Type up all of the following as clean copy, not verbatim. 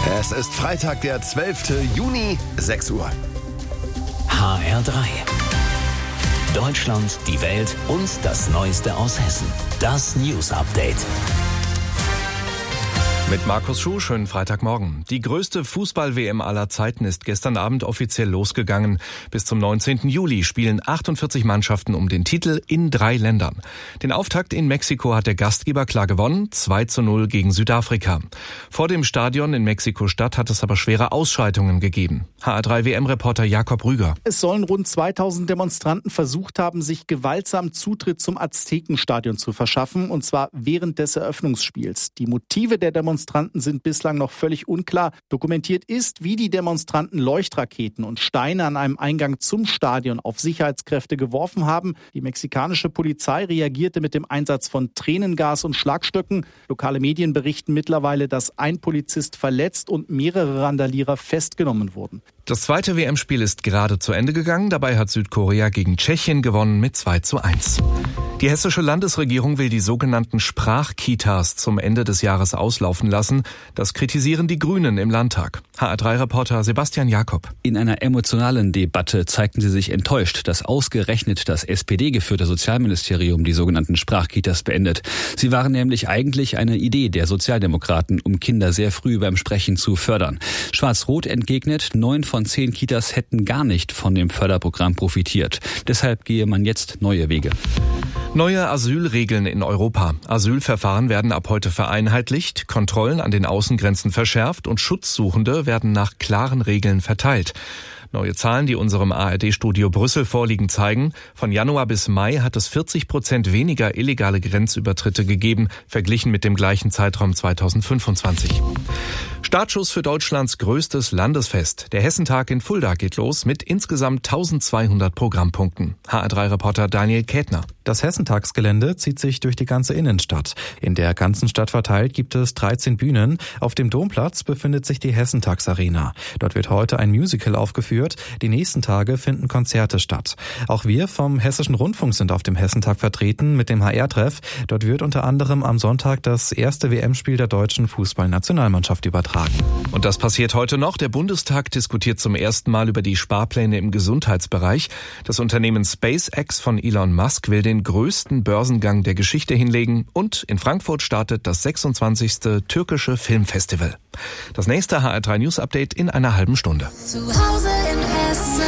Es ist Freitag, der 12. Juni, 6 Uhr. HR3. Deutschland, die Welt und das Neueste aus Hessen. Das News Update. Mit Markus Schuh, schönen Freitagmorgen. Die größte Fußball-WM aller Zeiten ist gestern Abend offiziell losgegangen. Bis zum 19. Juli spielen 48 Mannschaften um den Titel in 3 Ländern. Den Auftakt in Mexiko hat der Gastgeber klar gewonnen, 2:0 gegen Südafrika. Vor dem Stadion in Mexiko-Stadt hat es aber schwere Ausschreitungen gegeben. HR3-WM-Reporter Jakob Rüger. Es sollen rund 2000 Demonstranten versucht haben, sich gewaltsam Zutritt zum Aztekenstadion zu verschaffen, und zwar während des Eröffnungsspiels. Die Motive der Demonstranten sind bislang noch völlig unklar. Dokumentiert ist, wie die Demonstranten Leuchtraketen und Steine an einem Eingang zum Stadion auf Sicherheitskräfte geworfen haben. Die mexikanische Polizei reagierte mit dem Einsatz von Tränengas und Schlagstöcken. Lokale Medien berichten mittlerweile, dass ein Polizist verletzt und mehrere Randalierer festgenommen wurden. Das zweite WM-Spiel ist gerade zu Ende gegangen. Dabei hat Südkorea gegen Tschechien gewonnen mit 2:1. Die hessische Landesregierung will die sogenannten Sprachkitas zum Ende des Jahres auslaufen lassen. Das kritisieren die Grünen im Landtag. HR3-Reporter Sebastian Jakob. In einer emotionalen Debatte zeigten sie sich enttäuscht, dass ausgerechnet das SPD-geführte Sozialministerium die sogenannten Sprachkitas beendet. Sie waren nämlich eigentlich eine Idee der Sozialdemokraten, um Kinder sehr früh beim Sprechen zu fördern. Schwarz-Rot entgegnet, 9 von 10 Kitas hätten gar nicht von dem Förderprogramm profitiert. Deshalb gehe man jetzt neue Wege. Neue Asylregeln in Europa. Asylverfahren werden ab heute vereinheitlicht, Kontrollen an den Außengrenzen verschärft und Schutzsuchende werden nach klaren Regeln verteilt. Neue Zahlen, die unserem ARD-Studio Brüssel vorliegen, zeigen, von Januar bis Mai hat es 40% weniger illegale Grenzübertritte gegeben, verglichen mit dem gleichen Zeitraum 2025. Startschuss für Deutschlands größtes Landesfest. Der Hessentag in Fulda geht los mit insgesamt 1200 Programmpunkten. HR3-Reporter Daniel Kätner. Das Hessentagsgelände zieht sich durch die ganze Innenstadt. In der ganzen Stadt verteilt gibt es 13 Bühnen. Auf dem Domplatz befindet sich die Hessentagsarena. Dort wird heute ein Musical aufgeführt. Die nächsten Tage finden Konzerte statt. Auch wir vom Hessischen Rundfunk sind auf dem Hessentag vertreten mit dem HR-Treff. Dort wird unter anderem am Sonntag das erste WM-Spiel der deutschen Fußballnationalmannschaft übertragen. Und das passiert heute noch. Der Bundestag diskutiert zum ersten Mal über die Sparpläne im Gesundheitsbereich. Das Unternehmen SpaceX von Elon Musk will den größten Börsengang der Geschichte hinlegen. Und in Frankfurt startet das 26. türkische Filmfestival. Das nächste HR3 News Update in einer halben Stunde. Zu Hause in Hessen.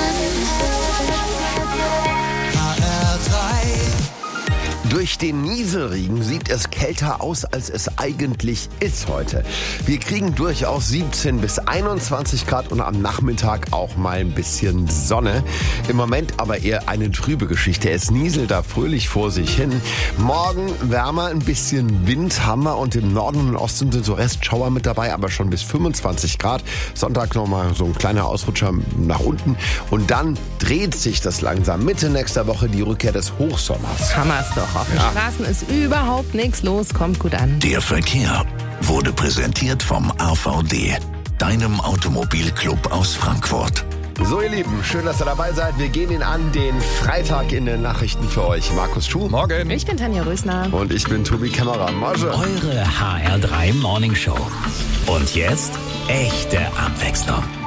Durch den Nieselregen sieht es kälter aus, als es eigentlich ist heute. Wir kriegen durchaus 17 bis 21 Grad und am Nachmittag auch mal ein bisschen Sonne. Im Moment aber eher eine trübe Geschichte. Es nieselt da fröhlich vor sich hin. Morgen wärmer, ein bisschen Wind haben wir und im Norden und Osten sind so Restschauer mit dabei, aber schon bis 25 Grad. Sonntag nochmal so ein kleiner Ausrutscher nach unten und dann dreht sich das langsam. Mitte nächster Woche die Rückkehr des Hochsommers. Hammer's doch. Auf den Straßen ist überhaupt nichts los, kommt gut an. Der Verkehr wurde präsentiert vom AVD, deinem Automobilclub aus Frankfurt. So ihr Lieben, schön, dass ihr dabei seid. Wir gehen an den Freitag in den Nachrichten für euch. Markus Schuh. Morgen. Ich bin Tanja Rösner. Und ich bin Tobi Kämmerer. Morgen. Eure HR3 Morning Show. Und jetzt echte Abwechslung.